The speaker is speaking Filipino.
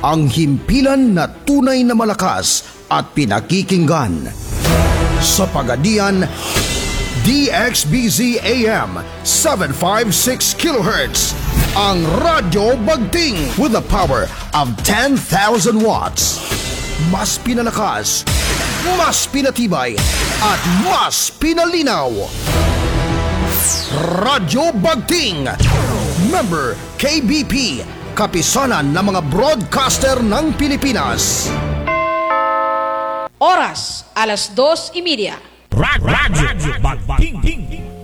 ang himpilan na tunay na malakas at pinakikinggan. Sa Pagadian, DXBZ AM 756 kHz, ang Radyo Bagting with the power of 10,000 watts. Mas pinalakas, mas pinatibay, at mas pinalinaw. Radyo Bagting, member KBP, kapisanan ng mga broadcaster ng Pilipinas. Oras, 2:30. Radyo Bagting.